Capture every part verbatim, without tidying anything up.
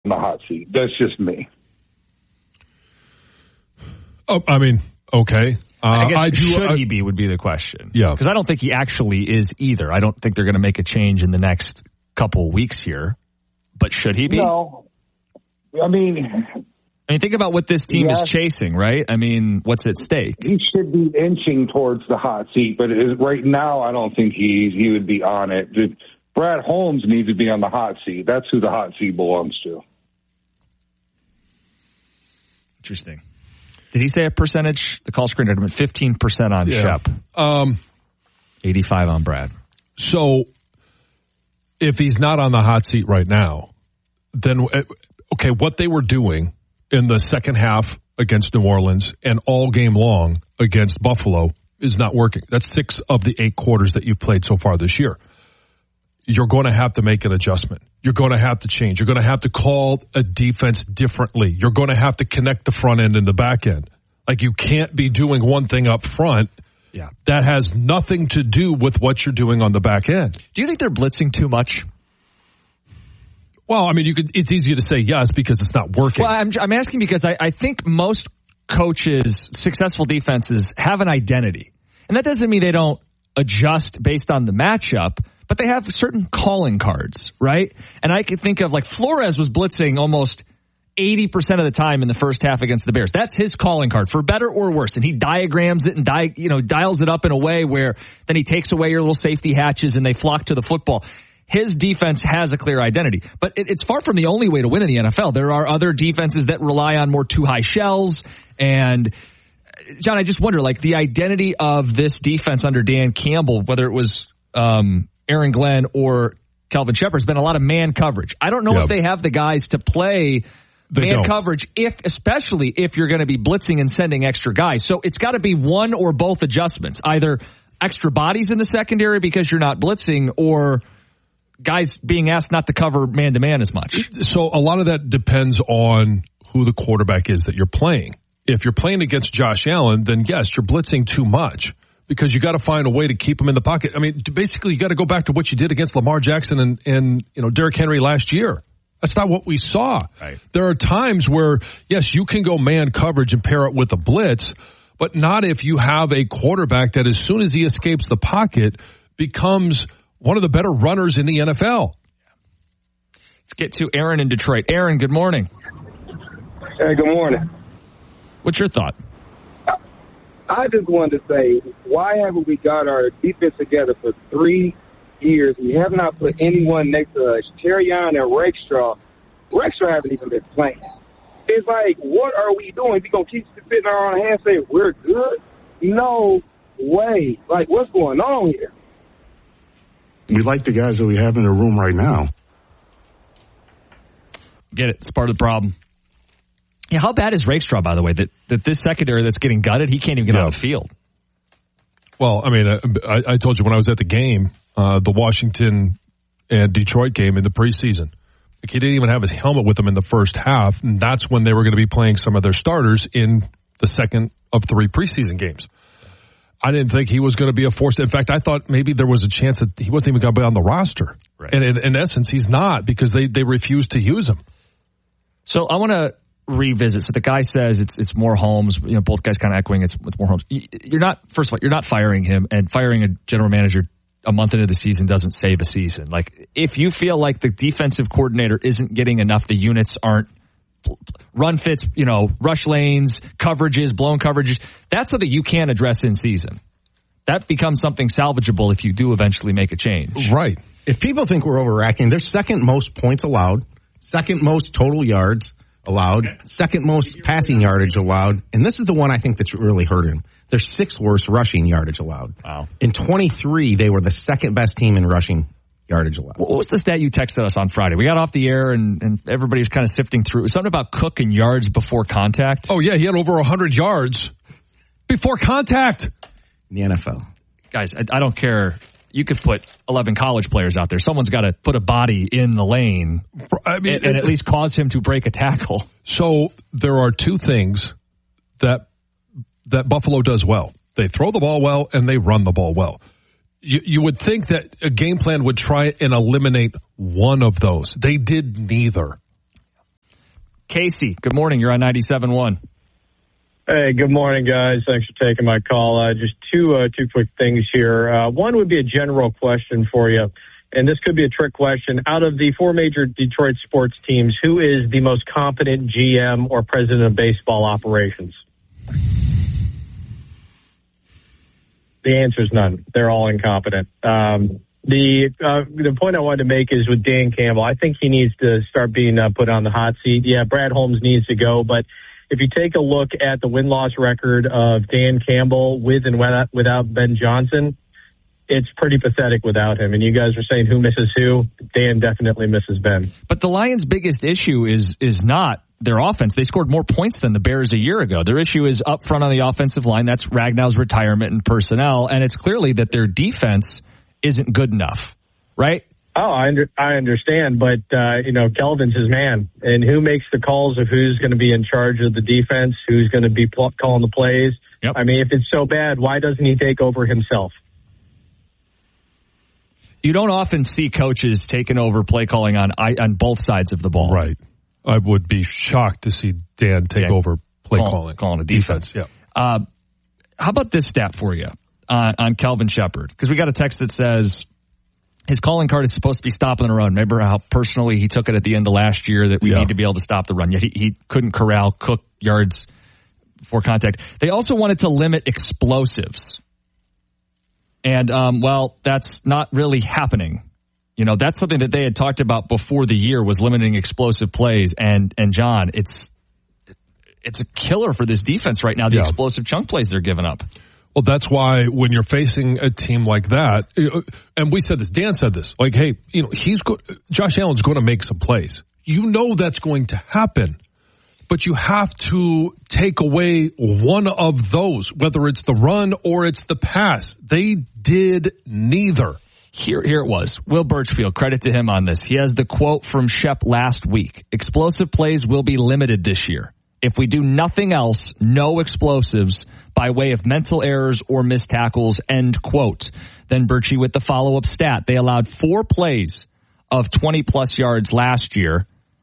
the hot seat. That's just me. Oh, I mean, okay. Uh, I guess I do, should I, he be would be the question. Yeah. Because I don't think he actually is either. I don't think they're going to make a change in the next couple of weeks here. But should he be? No. I mean... I mean, think about what this team yes, is chasing, right? I mean, what's at stake? He should be inching towards the hot seat, but it is, right now I don't think he, he would be on it. Brad Holmes needs to be on the hot seat. That's who the hot seat belongs to. Interesting. Did he say a percentage? The call screen had him at fifteen percent on yeah. Shep. Um, eighty-five on Brad. So if he's not on the hot seat right now, then, okay, what they were doing in the second half against New Orleans and all game long against Buffalo is not working. That's six of the eight quarters that you've played so far this year. You're going to have to make an adjustment. You're going to have to change. You're going to have to call a defense differently. You're going to have to connect the front end and the back end. Like, you can't be doing one thing up front yeah. that has nothing to do with what you're doing on the back end. Do you think they're blitzing too much? Well, I mean, you could. It's easier to say yes because it's not working. Well, I'm, I'm asking because I, I think most coaches, successful defenses, have an identity. And that doesn't mean they don't adjust based on the matchup, but they have certain calling cards, right? And I could think of, like, Flores was blitzing almost eighty percent of the time in the first half against the Bears. That's his calling card, for better or worse. And he diagrams it and di- you know dials it up in a way where then he takes away your little safety hatches and they flock to the football. His defense has a clear identity, but it, it's far from the only way to win in the N F L. There are other defenses that rely on more too high shells. And John, I just wonder, like, the identity of this defense under Dan Campbell, whether it was um, Aaron Glenn or Kelvin Shepard, has been a lot of man coverage. I don't know yep. if they have the guys to play they man don't. coverage, if especially if you're going to be blitzing and sending extra guys. So it's got to be one or both adjustments, either extra bodies in the secondary because you're not blitzing, or guys being asked not to cover man-to-man as much. So a lot of that depends on who the quarterback is that you're playing. If you're playing against Josh Allen, then yes, you're blitzing too much because you got to find a way to keep him in the pocket. I mean, basically, you got to go back to what you did against Lamar Jackson and, and you know Derrick Henry last year. That's not what we saw. Right. There are times where, yes, you can go man coverage and pair it with a blitz, but not if you have a quarterback that as soon as he escapes the pocket becomes one of the better runners in the N F L. Let's get to Aaron in Detroit. Aaron, good morning. Hey, good morning. What's your thought? I just wanted to say, why haven't we got our defense together for three years? We have not put anyone next to us. Terrion and Rakestraw. Rakestraw haven't even been playing. It's like, what are we doing? We going to keep sitting on our hands and say, we're good? No way. Like, what's going on here? We like the guys that we have in the room right now. Get it. It's part of the problem. Yeah, how bad is Rakestraw, by the way, that, that this secondary that's getting gutted, he can't even get yeah. on the field? Well, I mean, I, I told you when I was at the game, uh, the Washington and Detroit game in the preseason, like, he didn't even have his helmet with him in the first half, and that's when they were going to be playing some of their starters in the second of three preseason games. I didn't think he was going to be a force. In fact, I thought maybe there was a chance that he wasn't even going to be on the roster. Right. And in, in essence, he's not, because they, they refused to use him. So I want to revisit. So the guy says it's it's more Holmes. You know, both guys kind of echoing it's it's more Holmes. You're not, first of all, you're not firing him, and firing a general manager a month into the season doesn't save a season. Like, if you feel like the defensive coordinator isn't getting enough, the units aren't run fits, you know, rush lanes, coverages, blown coverages, that's something you can address in season. That becomes something salvageable if you do eventually make a change. Right. If people think we're overreacting, they're second most points allowed, second most total yards allowed, second most passing yardage allowed, and this is the one I think that's really hurting them. They're sixth worst rushing yardage allowed. Wow. In twenty-three, they were the second best team in rushing yardage allowed. What was the stat you texted us on Friday? We got off the air and, and everybody's kind of sifting through. It was something about Cook and yards before contact. Oh, yeah, he had over one hundred yards before contact. In the N F L. Guys, I, I don't care. You could put eleven college players out there. Someone's got to put a body in the lane I mean, and, and at least cause him to break a tackle. So there are two things that that Buffalo does well. They throw the ball well and they run the ball well. You, you would think that a game plan would try and eliminate one of those. They did neither. Casey, good morning. You're on ninety-seven point one. Hey, good morning, guys. Thanks for taking my call. Uh, just two uh, two quick things here. Uh, one would be a general question for you, and this could be a trick question. Out of the four major Detroit sports teams, who is the most competent G M or president of baseball operations? The answer is none. They're all incompetent. Um, the uh, the point I wanted to make is with Dan Campbell. I think he needs to start being uh, put on the hot seat. Yeah, Brad Holmes needs to go, but if you take a look at the win-loss record of Dan Campbell with and without, without Ben Johnson, it's pretty pathetic without him. And you guys are saying who misses who? Dan definitely misses Ben. But the Lions' biggest issue is is not their offense. They scored more points than the Bears a year ago. Their issue is up front on the offensive line. That's Ragnow's retirement and personnel. And it's clearly that their defense isn't good enough, right? Oh, I, under, I understand, but, uh, you know, Kelvin's his man. And who makes the calls of who's going to be in charge of the defense, who's going to be pl- calling the plays? Yep. I mean, if it's so bad, why doesn't he take over himself? You don't often see coaches taking over play calling on on both sides of the ball. Right. I would be shocked to see Dan take Dan over play call, calling. Calling a defense. defense yeah. Uh, how about this stat for you on, on Kelvin Shepherd? Because we got a text that says his calling card is supposed to be stopping the run. Remember how personally he took it at the end of last year that we yeah. need to be able to stop the run. Yet he, he couldn't corral Cook yards before contact. They also wanted to limit explosives. And, um, well, that's not really happening. You know, that's something that they had talked about before the year was limiting explosive plays. And, and John, it's it's a killer for this defense right now, the yeah. explosive chunk plays they're giving up. Well, that's why when you're facing a team like that, and we said this, Dan said this, like, hey, you know, he's go- Josh Allen's going to make some plays. You know that's going to happen, but you have to take away one of those, whether it's the run or it's the pass. They did neither. Here, here it was. Will Birchfield, credit to him on this. He has the quote from Shep last week. Explosive plays will be limited this year. If we do nothing else, no explosives by way of mental errors or missed tackles, end quote. Then Birchie with the follow-up stat. They allowed four plays of twenty-plus yards last year.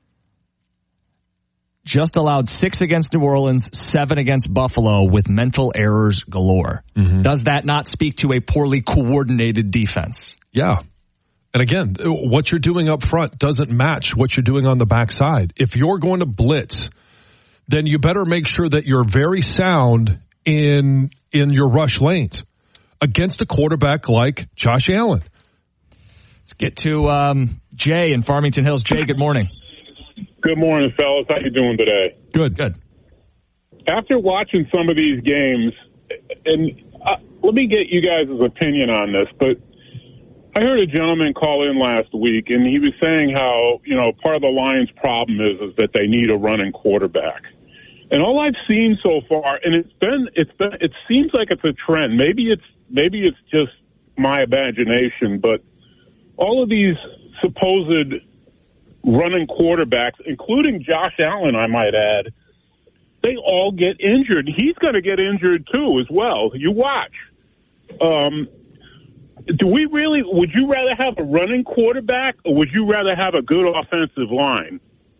Just allowed six against New Orleans, seven against Buffalo with mental errors galore. Mm-hmm. Does that not speak to a poorly coordinated defense? Yeah. And again, what you're doing up front doesn't match what you're doing on the backside. If you're going to blitz, then you better make sure that you're very sound in in your rush lanes against a quarterback like Josh Allen. Let's get to um, Jay in Farmington Hills. Jay, good morning. Good morning, fellas. How you doing today? Good, good. After watching some of these games, and uh, let me get you guys' opinion on this, but I heard a gentleman call in last week, and he was saying how, you know, part of the Lions' problem is, is that they need a running quarterback. And all I've seen so far, and it's been, it's been, it seems like it's a trend. Maybe it's, maybe it's just my imagination, but all of these supposed running quarterbacks, including Josh Allen, I might add, they all get injured. He's going to get injured too, as well. You watch. Um, do we really? Would you rather have a running quarterback, or would you rather have a good offensive line?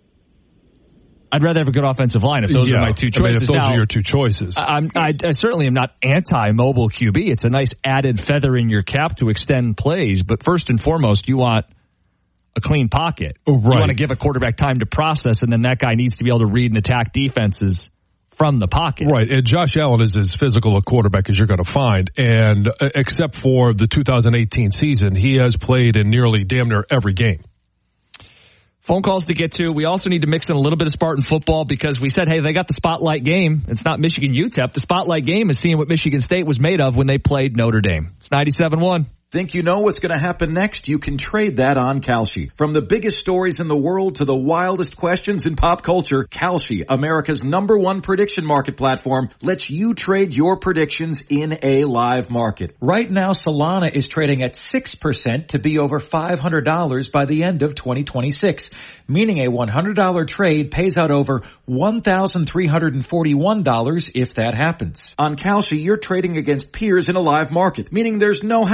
I'd rather have a good offensive line if those yeah. are my two choices. I mean, if those now, are your two choices. I'm, I, I certainly am not anti-mobile Q B. It's a nice added feather in your cap to extend plays. But first and foremost, you want a clean pocket. Oh, right. You want to give a quarterback time to process, and then that guy needs to be able to read and attack defenses from the pocket. Right. And Josh Allen is as physical a quarterback as you're going to find. And uh, except for the two thousand eighteen season, he has played in nearly damn near every game. Phone calls to get to. We also need to mix in a little bit of Spartan football because we said, hey, they got the spotlight game. It's not Michigan U T E P. The spotlight game is seeing what Michigan State was made of when they played Notre Dame. It's ninety-seven one. Think you know what's going to happen next? You can trade that on Kalshi. From the biggest stories in the world to the wildest questions in pop culture, Kalshi, America's number one prediction market platform, lets you trade your predictions in a live market. Right now, Solana is trading at six percent to be over five hundred dollars by the end of twenty twenty-six, meaning a one hundred dollars trade pays out over one thousand three hundred forty-one dollars if that happens. On Kalshi, you're trading against peers in a live market, meaning there's no house. And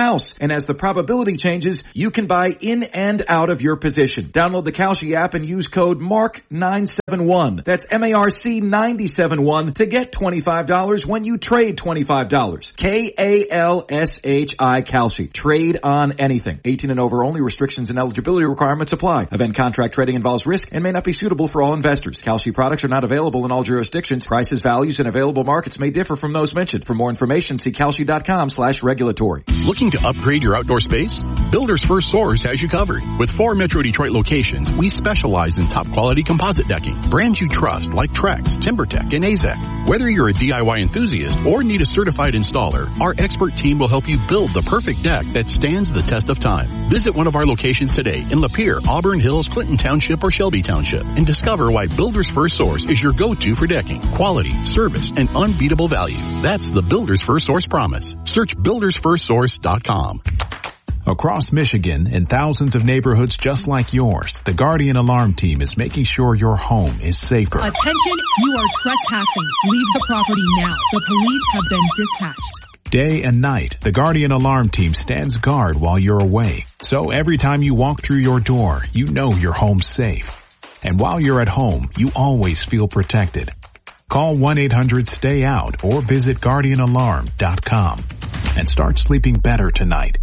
And as the probability changes, you can buy in and out of your position. Download the Kalshi app and use code M A R C nine seven one. That's M A R C nine seven one to get twenty-five dollars when you trade twenty-five dollars. K A L S H I Kalshi. Trade on anything. eighteen and over only. Restrictions and eligibility requirements apply. Event contract trading involves risk and may not be suitable for all investors. Kalshi products are not available in all jurisdictions. Prices, values, and available markets may differ from those mentioned. For more information, see Kalshi.com slash regulatory. Looking to upgrade your outdoor space? Builders First Source has you covered. With four Metro Detroit locations, we specialize in top quality composite decking. Brands you trust like Trex, TimberTech, and A Z E C. Whether you're a D I Y enthusiast or need a certified installer, our expert team will help you build the perfect deck that stands the test of time. Visit one of our locations today in Lapeer, Auburn Hills, Clinton Township, or Shelby Township and discover why Builders First Source is your go-to for decking, quality, service, and unbeatable value. That's the Builders First Source promise. Search builders first source dot com. Across Michigan, in thousands of neighborhoods just like yours, the Guardian Alarm Team is making sure your home is safer. Attention, you are trespassing. Leave the property now. The police have been dispatched. Day and night, the Guardian Alarm Team stands guard while you're away. So every time you walk through your door, you know your home's safe. And while you're at home, you always feel protected. Call one eight hundred stay out or visit guardian alarm dot com and start sleeping better tonight.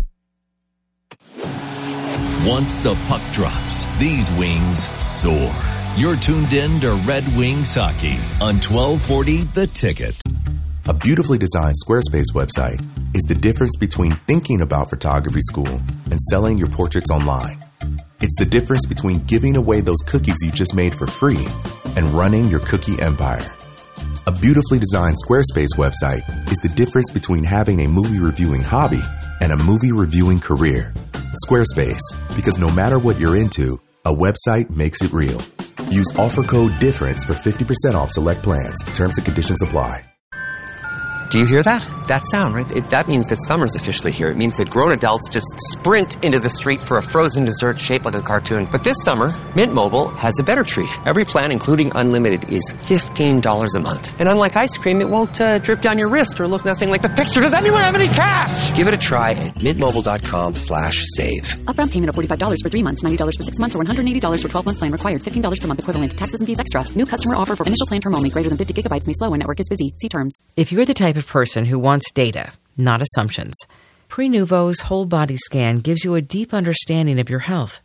Once the puck drops, these wings soar. You're tuned in to Red Wings Hockey on twelve forty The Ticket. A beautifully designed Squarespace website is the difference between thinking about photography school and selling your portraits online. It's the difference between giving away those cookies you just made for free and running your cookie empire. A beautifully designed Squarespace website is the difference between having a movie reviewing hobby and a movie reviewing career. Squarespace, because no matter what you're into, a website makes it real. Use offer code DIFFERENCE for fifty percent off select plans. Terms and conditions apply. Do you hear that? That sound, right? It, that means that summer's officially here. It means that grown adults just sprint into the street for a frozen dessert shaped like a cartoon. But this summer, Mint Mobile has a better treat. Every plan, including unlimited, is fifteen dollars a month. And unlike ice cream, it won't uh, drip down your wrist or look nothing like the picture. Does anyone have any cash? Give it a try at mintmobile.com slash save. Upfront payment of forty-five dollars for three months, ninety dollars for six months, or one hundred eighty dollars for twelve-month plan required. fifteen dollars per month equivalent. Taxes and fees extra. New customer offer for initial plan term only. Greater than fifty gigabytes may slow when network is busy. See terms. If you're the type of person who wants data, not assumptions, Prenuvo's whole body scan gives you a deep understanding of your health.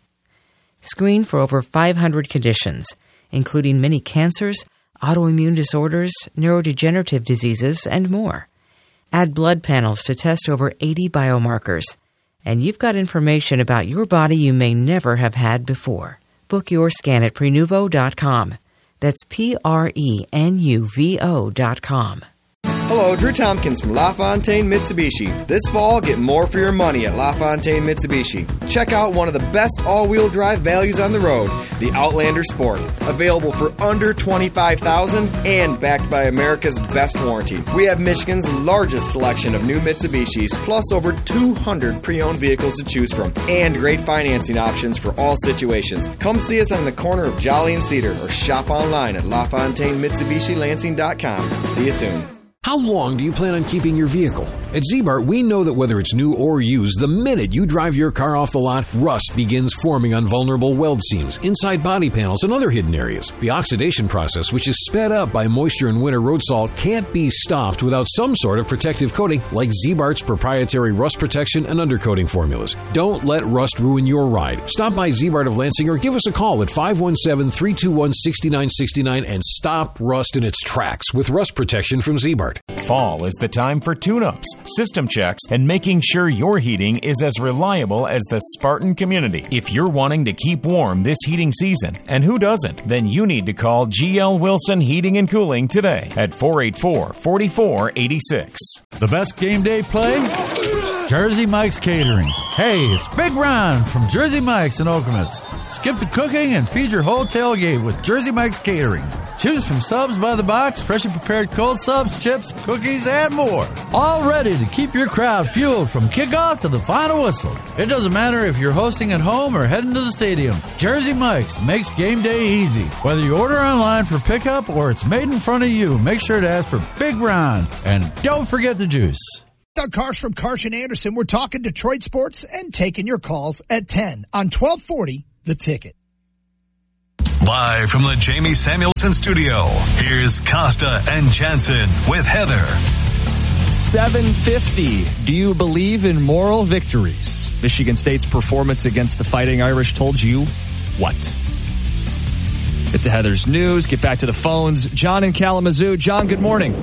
Screen for over five hundred conditions, including many cancers, autoimmune disorders, neurodegenerative diseases, and more. Add blood panels to test over eighty biomarkers, and you've got information about your body you may never have had before. Book your scan at Prenuvo dot com. That's P R E N U V O dot com. Hello, Drew Tompkins from LaFontaine Mitsubishi. This fall, get more for your money at LaFontaine Mitsubishi. Check out one of the best all-wheel drive values on the road, the Outlander Sport. Available for under twenty-five thousand dollars and backed by America's best warranty. We have Michigan's largest selection of new Mitsubishis, plus over two hundred pre-owned vehicles to choose from, and great financing options for all situations. Come see us on the corner of Jolly and Cedar, or shop online at La Fontaine Mitsubishi Lansing dot com. See you soon. How long do you plan on keeping your vehicle? At Z-Bart, we know that whether it's new or used, the minute you drive your car off the lot, rust begins forming on vulnerable weld seams, inside body panels, and other hidden areas. The oxidation process, which is sped up by moisture and winter road salt, can't be stopped without some sort of protective coating like Z-Bart's proprietary rust protection and undercoating formulas. Don't let rust ruin your ride. Stop by Z-Bart of Lansing or give us a call at five one seven, three two one, six nine six nine and stop rust in its tracks with rust protection from Z-Bart. Fall is the time for tune-ups, system checks, and making sure your heating is as reliable as the Spartan community. If you're wanting to keep warm this heating season, and who doesn't, then you need to call G L Wilson Heating and Cooling today at four eight four, four four eight six. The best game day play? Jersey Mike's Catering. Hey, it's Big Ron from Jersey Mike's in Okemos. Skip the cooking and feed your whole tailgate with Jersey Mike's Catering. Choose from subs by the box, freshly prepared cold subs, chips, cookies, and more. All ready to keep your crowd fueled from kickoff to the final whistle. It doesn't matter if you're hosting at home or heading to the stadium. Jersey Mike's makes game day easy. Whether you order online for pickup or it's made in front of you, make sure to ask for Big Ron. And don't forget the juice. Doug Karsch from Karsch and Anderson. We're talking Detroit sports and taking your calls at ten on twelve forty The Ticket. Live from the Jamie Samuelson studio, here's Costa and Jansen with Heather. seven fifty. Do you believe in moral victories? Michigan State's performance against the Fighting Irish told you what? Get to Heather's news. Get back to the phones. John in Kalamazoo. John, good morning.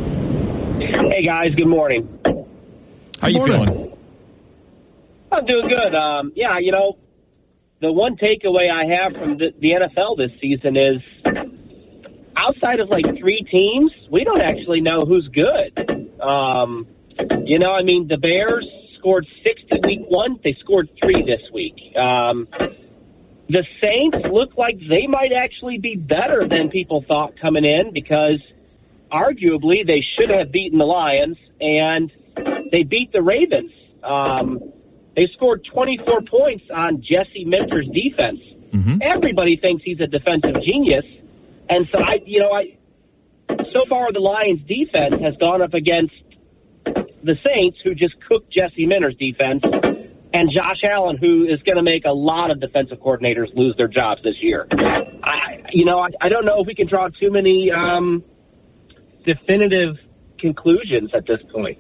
Hey, guys. Good morning. How you feeling? I'm doing good. Um, yeah, you know, the one takeaway I have from the, the N F L this season is outside of like three teams, we don't actually know who's good. Um, you know, I mean, the Bears scored sixty week one. They scored three this week. Um, the Saints look like they might actually be better than people thought coming in because arguably they should have beaten the Lions, and they beat the Ravens. Um, they scored twenty-four points on Jesse Minter's defense. Mm-hmm. Everybody thinks he's a defensive genius. And so, I, you know, I so far the Lions' defense has gone up against the Saints, who just cooked Jesse Minter's defense, and Josh Allen, who is going to make a lot of defensive coordinators lose their jobs this year. I, you know, I, I don't know if we can draw too many um, definitive conclusions at this point.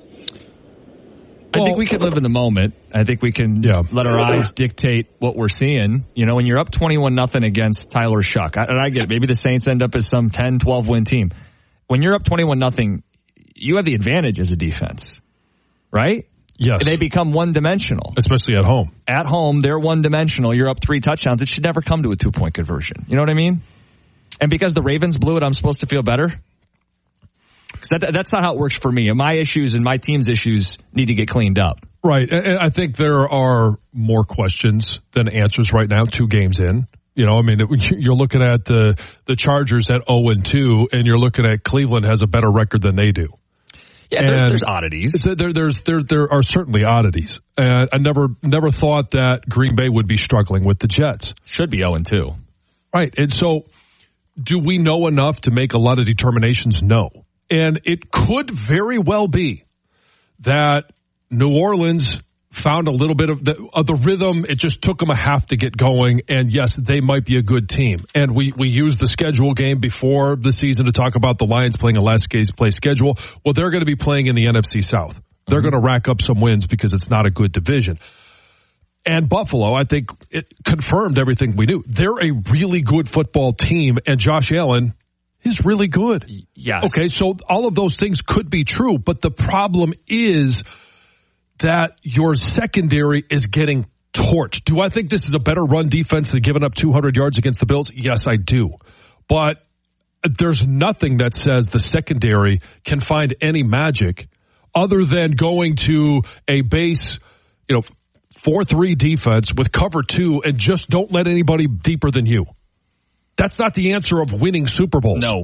I think we can live in the moment. I think we can yeah. let our eyes dictate what we're seeing. You know, when you're up twenty-one nothing against Tyler Shuck, I, and I get it. Maybe the Saints end up as some ten, twelve win team. When you're up twenty-one nothing, you have the advantage as a defense, right? Yes. They become one-dimensional. Especially at home. At home, they're one-dimensional. You're up three touchdowns. It should never come to a two-point conversion. You know what I mean? And because the Ravens blew it, I'm supposed to feel better? Because that, that's not how it works for me. And my issues and my team's issues need to get cleaned up. Right. And I think there are more questions than answers right now, two games in. You know, I mean, you're looking at the, the Chargers at oh and two, and you're looking at Cleveland has a better record than they do. Yeah, there's, there's oddities. There, there's, there, there are certainly oddities. And I never, never thought that Green Bay would be struggling with the Jets. Should be oh and two. Right. And so, do we know enough to make a lot of determinations? No. And it could very well be that New Orleans found a little bit of the, of the rhythm. It just took them a half to get going. And yes, they might be a good team. And we, we used the schedule game before the season to talk about the Lions playing a last play schedule. Well, they're going to be playing in the N F C South. They're mm-hmm. going to rack up some wins because it's not a good division. And Buffalo, I think it confirmed everything we knew. They're a really good football team, and Josh Allen is really good. Yes. Okay, so all of those things could be true, but the problem is that your secondary is getting torched. Do I think this is a better run defense than giving up two hundred yards against the Bills? Yes, I do. But there's nothing that says the secondary can find any magic other than going to a base, you know, four three defense with cover two and just don't let anybody deeper than you. That's not the answer of winning Super Bowls. No.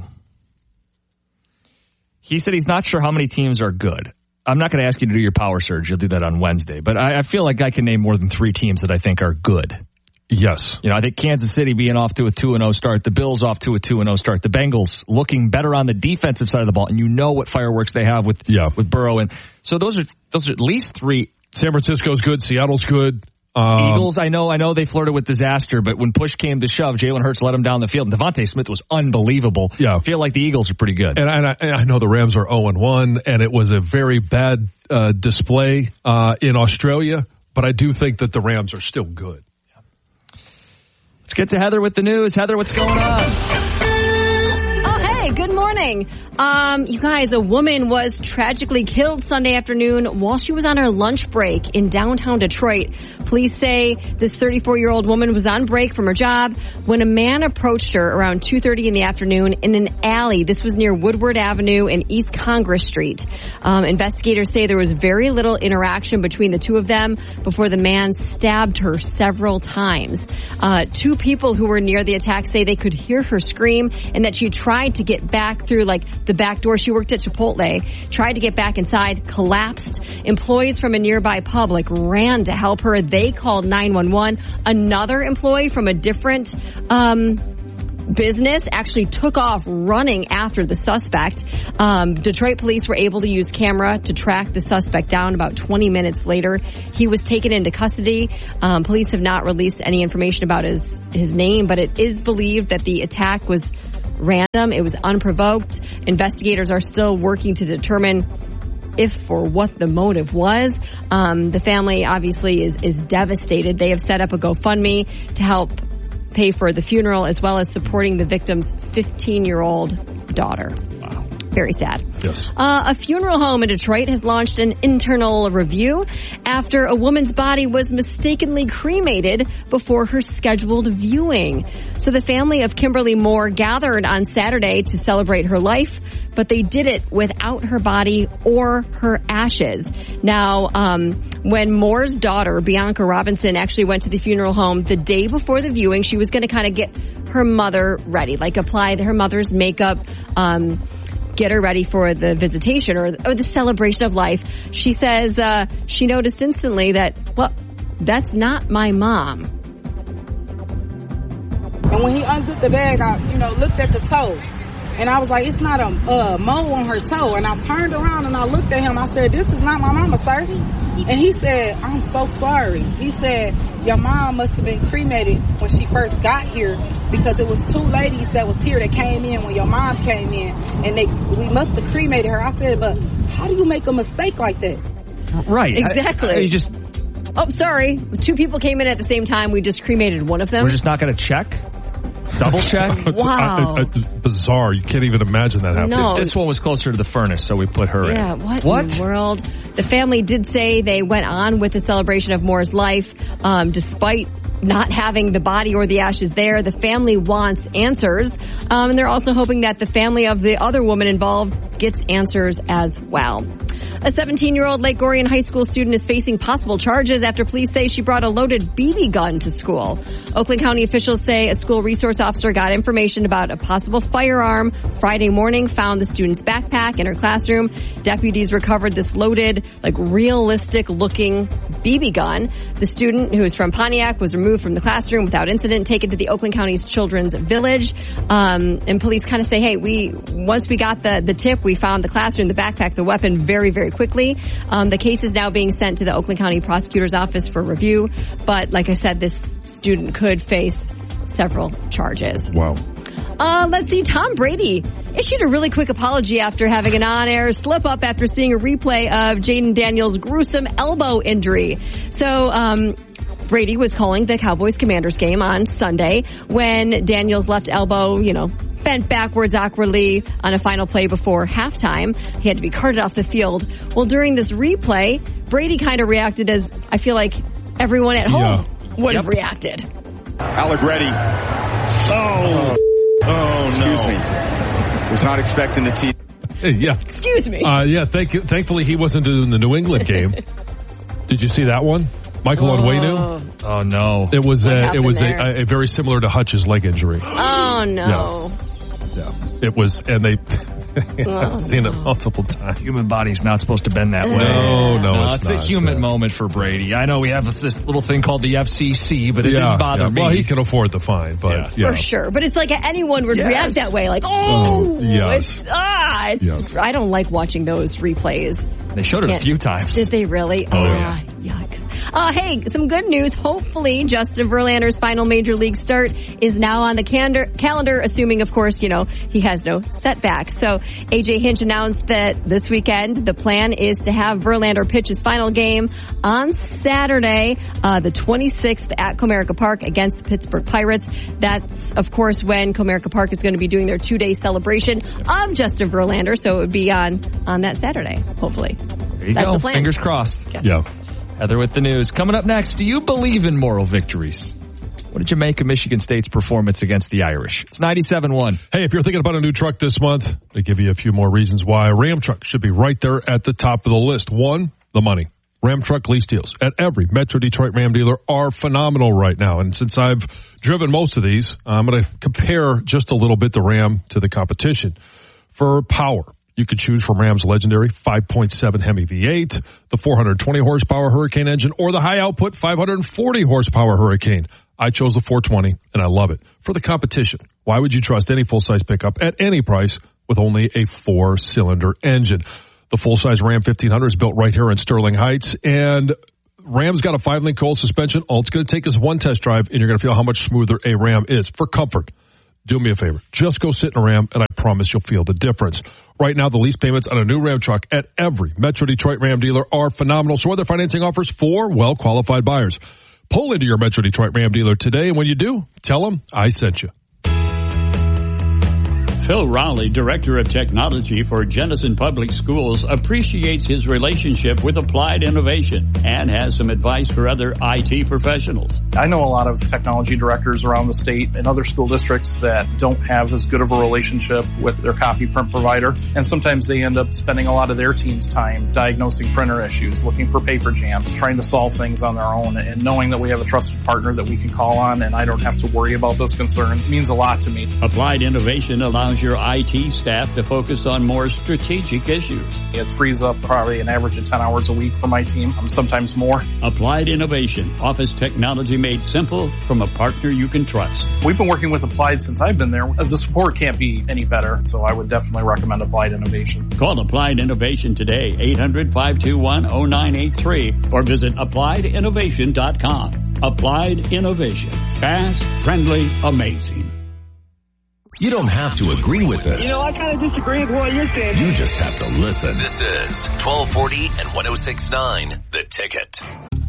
He said he's not sure how many teams are good. I'm not going to ask you to do your power surge. You'll do that on Wednesday. But I, I feel like I can name more than three teams that I think are good. Yes. You know, I think Kansas City being off to a two and oh start, the Bills off to a two and oh start, the Bengals looking better on the defensive side of the ball, and you know what fireworks they have with yeah. with Burrow. And so those are those are at least three. San Francisco's good. Seattle's good. Um, Eagles, I know, I know they flirted with disaster, but when push came to shove, Jalen Hurts let them down the field. And Devontae Smith was unbelievable. Yeah. I feel like the Eagles are pretty good. And, and, I, and I know the Rams are oh and one, and it was a very bad uh, display uh, in Australia, but I do think that the Rams are still good. Let's get to Heather with the news. Heather, what's going on? Oh, hey, good morning. Um, you guys, a woman was tragically killed Sunday afternoon while she was on her lunch break in downtown Detroit. Police say this thirty-four-year-old woman was on break from her job when a man approached her around two thirty in the afternoon in an alley. This was near Woodward Avenue and East Congress Street. Um, investigators say there was very little interaction between the two of them before the man stabbed her several times. Uh, two people who were near the attack say they could hear her scream and that she tried to get back through, like, the back door. She worked at Chipotle, tried to get back inside, collapsed. Employees from a nearby Publix ran to help her. They called nine one one. Another employee from a different um business actually took off running after the suspect. Um, Detroit police were able to use camera to track the suspect down. About twenty minutes later, he was taken into custody. Um, police have not released any information about his, his name, but it is believed that the attack was random. It was unprovoked. Investigators are still working to determine if or what the motive was. Um, the family obviously is, is devastated. They have set up a GoFundMe to help pay for the funeral as well as supporting the victim's fifteen-year-old daughter. Wow. Very sad. Yes. Uh, a funeral home in Detroit has launched an internal review after a woman's body was mistakenly cremated before her scheduled viewing. So the family of Kimberly Moore gathered on Saturday to celebrate her life, but they did it without her body or her ashes. Now, um, when Moore's daughter, Bianca Robinson, actually went to the funeral home the day before the viewing, she was going to kind of get her mother ready, like apply her mother's makeup, um, get her ready for the visitation or, or the celebration of life. She says uh, she noticed instantly that, well, that's not my mom. And when he unzipped the bag, I, you know, looked at the toe. And I was like, it's not a uh, mole on her toe. And I turned around and I looked at him. I said, this is not my mama, sir. And he said, I'm so sorry. He said, your mom must have been cremated when she first got here because it was two ladies that was here that came in when your mom came in. And they we must have cremated her. I said, but how do you make a mistake like that? Right. Exactly. I, I just. Oh, sorry. Two people came in at the same time. We just cremated one of them. We're just not going to check? Double check? Wow. I, I, I, bizarre. You can't even imagine that happening. No. This one was closer to the furnace, so we put her yeah, in. Yeah, what, what in the world? The family did say they went on with the celebration of Moore's life, um, despite not having the body or the ashes there. The family wants answers, um, and they're also hoping that the family of the other woman involved gets answers as well. A seventeen-year-old Lake Orion High School student is facing possible charges after police say she brought a loaded B B gun to school. Oakland County officials say a school resource officer got information about a possible firearm Friday morning, found the student's backpack in her classroom. Deputies recovered this loaded, like realistic-looking B B gun. The student, who is from Pontiac, was removed from the classroom without incident, taken to the Oakland County's Children's Village. Um, and police kind of say, hey, we once we got the, the tip, we found the classroom, the backpack, the weapon very, very quickly. Um, the case is now being sent to the Oakland County Prosecutor's Office for review. But like I said, this student could face several charges. Wow. Uh, let's see. Tom Brady issued a really quick apology after having an on-air slip-up after seeing a replay of Jaden Daniels' gruesome elbow injury. So, um, Brady was calling the Cowboys-Commanders game on Sunday when Daniels' left elbow, you know, bent backwards awkwardly on a final play before halftime. He had to be carted off the field. Well, during this replay, Brady kind of reacted as I feel like everyone at home yeah. would yep. have reacted. Allegretti. Oh. Oh, Excuse no. me. Was not expecting to see. Hey, yeah. Excuse me. Uh, yeah, thank you. Thankfully, he wasn't in the New England game. Did you see that one? Michael oh. Onwenu? Oh, no. It was, what a, it was a, a, a very similar to Hutch's leg injury. Oh, no. Yeah. Yeah. It was, and they, I've seen it multiple times. Human body's not supposed to bend that way. No, no, no it's, it's not. a human yeah. moment for Brady. I know we have this little thing called the F C C, but it yeah, didn't bother yeah. me. Well, he can afford the fine, but yeah. For yeah. sure. But it's like anyone would yes. react that way. Like, oh, oh yes. it's, ah, it's, yes. I don't like watching those replays. They showed it a few times. Did they really? Oh, ah, yeah. Yucks. Uh, hey, some good news. Hopefully, Justin Verlander's final major league start is now on the calendar, calendar, assuming, of course, you know, he has no setbacks. So A J Hinch announced that this weekend, the plan is to have Verlander pitch his final game on Saturday, uh, the twenty-sixth at Comerica Park against the Pittsburgh Pirates. That's, of course, when Comerica Park is going to be doing their two-day celebration of Justin Verlander. So it would be on, on that Saturday, hopefully. There you That's go. the plan. Fingers crossed. Yes. Yeah. Heather with the news. Coming up next, do you believe in moral victories? What did you make of Michigan State's performance against the Irish? It's ninety-seven one. Hey, if you're thinking about a new truck this month, they give you a few more reasons why a Ram truck should be right there at the top of the list. One, the money. Ram truck lease deals at every Metro Detroit Ram dealer are phenomenal right now. And since I've driven most of these, I'm going to compare just a little bit the Ram to the competition. For power, you could choose from Ram's legendary five point seven Hemi V eight, the four hundred twenty horsepower Hurricane engine, or the high output five hundred forty horsepower Hurricane. I chose the four twenty, and I love it. For the competition, Why would you trust any full-size pickup at any price with only a four-cylinder engine? The full-size Ram fifteen hundred is built right here in Sterling Heights, and Ram's got a five-link cold suspension. All it's going to take is one test drive, and you're going to feel how much smoother a Ram is. For comfort, do me a favor. Just go sit in a Ram, and I promise you'll feel the difference. Right now, the lease payments on a new Ram truck at every Metro Detroit Ram dealer are phenomenal. So are their financing offers for well-qualified buyers. Pull into your Metro Detroit Ram dealer today, and when you do, tell them I sent you. Phil Rowley, Director of Technology for Jenison Public Schools, appreciates his relationship with Applied Innovation and has some advice for other I T professionals. I know a lot of technology directors around the state and other school districts that don't have as good of a relationship with their copy print provider, and sometimes they end up spending a lot of their team's time diagnosing printer issues, looking for paper jams, trying to solve things on their own, and knowing that we have a trusted partner that we can call on and I don't have to worry about those concerns means a lot to me. Applied Innovation allows your I T staff to focus on more strategic issues. It frees up probably an average of ten hours a week for my team, sometimes more. Applied Innovation, office technology made simple from a partner you can trust. We've been working with Applied since I've been there. The support can't be any better, so I would definitely recommend Applied Innovation. Call Applied Innovation today, eight hundred, five two one, zero nine eight three, or visit applied innovation dot com. Applied Innovation. Fast, friendly, amazing. You don't have to agree with this. You know, I kind of disagree with what you're saying. You just have to listen. This is twelve forty and one oh six point nine The Ticket.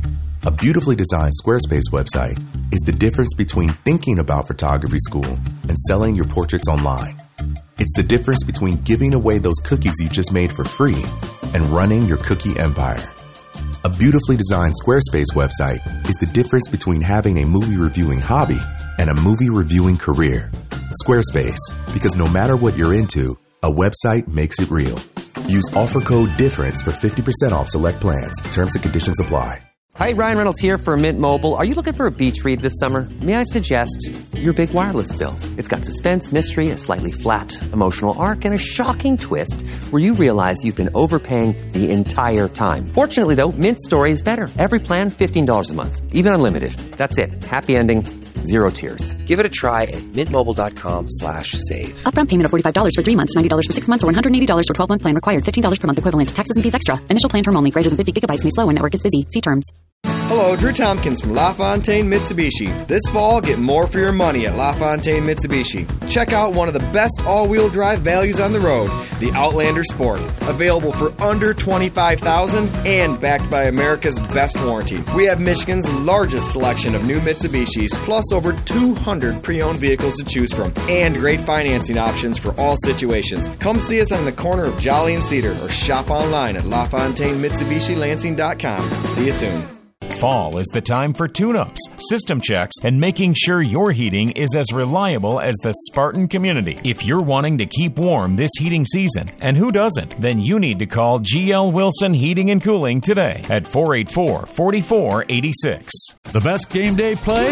A beautifully designed Squarespace website is the difference between thinking about photography school and selling your portraits online. It's the difference between giving away those cookies you just made for free and running your cookie empire. A beautifully designed Squarespace website is the difference between having a movie reviewing hobby and a movie reviewing career. Squarespace, because no matter what you're into, a website makes it real. Use offer code DIFFERENCE for fifty percent off select plans. Terms and conditions apply. Hi, Ryan Reynolds here for Mint Mobile. Are you looking for a beach read this summer? May I suggest your big wireless bill? It's got suspense, mystery, a slightly flat emotional arc, and a shocking twist where you realize you've been overpaying the entire time. Fortunately, though, Mint's story is better. Every plan, fifteen dollars a month. Even unlimited. That's it. Happy ending. Zero tears. Give it a try at mintmobile.com slash save. Upfront payment of forty-five dollars for three months, ninety dollars for six months, or one hundred eighty dollars for twelve-month plan required. fifteen dollars per month equivalent. Taxes and fees extra. Initial plan term only. Greater than fifty gigabytes may slow when network is busy. See terms. Hello, Drew Tompkins from LaFontaine Mitsubishi. This fall, get more for your money at LaFontaine Mitsubishi. Check out one of the best all-wheel drive values on the road, the Outlander Sport. Available for under twenty-five thousand dollars and backed by America's best warranty. We have Michigan's largest selection of new Mitsubishis, plus over two hundred pre-owned vehicles to choose from, and great financing options for all situations. Come see us on the corner of Jolly and Cedar, or shop online at La Fontaine Mitsubishi Lansing dot com. See you soon. Fall is the time for tune-ups, system checks, and making sure your heating is as reliable as the Spartan community. If you're wanting to keep warm this heating season, and who doesn't, then you need to call G L Wilson Heating and Cooling today at four eight four, four four eight six. The best game day play?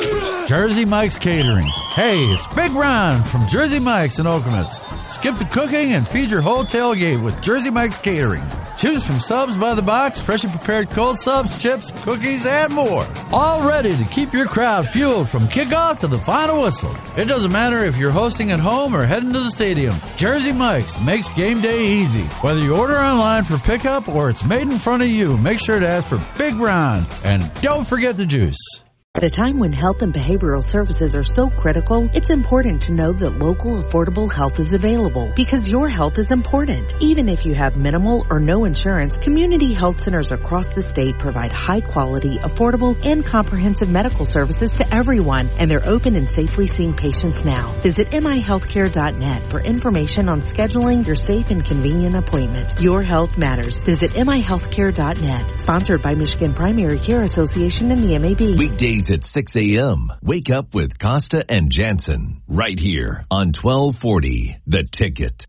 Jersey Mike's Catering. Hey, it's Big Ron from Jersey Mike's in Okemos. Skip the cooking and feed your whole tailgate with Jersey Mike's Catering. Choose from subs by the box, freshly prepared cold subs, chips, cookies, and more. All ready to keep your crowd fueled from kickoff to the final whistle. It doesn't matter if you're hosting at home or heading to the stadium. Jersey Mike's makes game day easy. Whether you order online for pickup or it's made in front of you, make sure to ask for Big Ron. And don't forget the juice. At a time when health and behavioral services are so critical, it's important to know that local affordable health is available because your health is important. Even if you have minimal or no insurance, community health centers across the state provide high quality, affordable, and comprehensive medical services to everyone, and they're open and safely seeing patients now. Visit M I healthcare dot net for information on scheduling your safe and convenient appointment. Your health matters. Visit M I healthcare dot net. Sponsored by Michigan Primary Care Association and the M A B. Weekdays at six a.m. Wake up with Costa and Jansen right here on twelve forty The Ticket.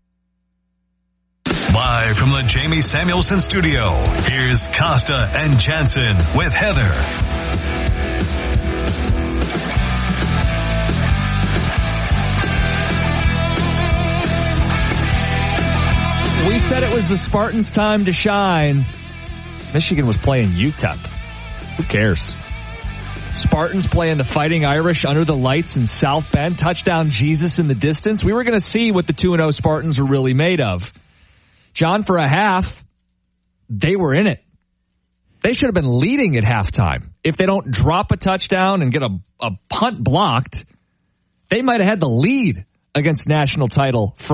Live from the Jamie Samuelson studio, here's Costa and Jansen with Heather. We said it was the Spartans' time to shine. Michigan was playing U T E P. Who cares? Spartans playing the Fighting Irish under the lights in South Bend. Touchdown Jesus in the distance. We were going to see what the two and oh Spartans were really made of. John, for a half, they were in it. They should have been leading at halftime. If they don't drop a touchdown and get a, a punt blocked, they might have had the lead against national title